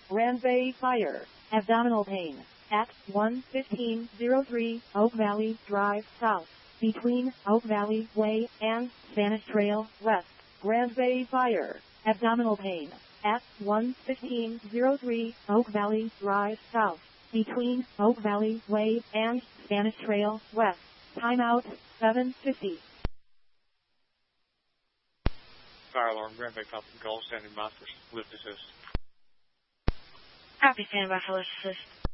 Grand Bay Fire. Abdominal pain. At 11503 Oak Valley Drive South. Between Oak Valley Way and Spanish Trail West. Grand Bay Fire. Abdominal pain. At 11503 Oak Valley Drive South. Between Oak Valley Way and Spanish Trail West. Timeout 7:50. Fire alarm, Grand Bay Pump and Call, standing by for lift assist. Copy, standing by for lift assist.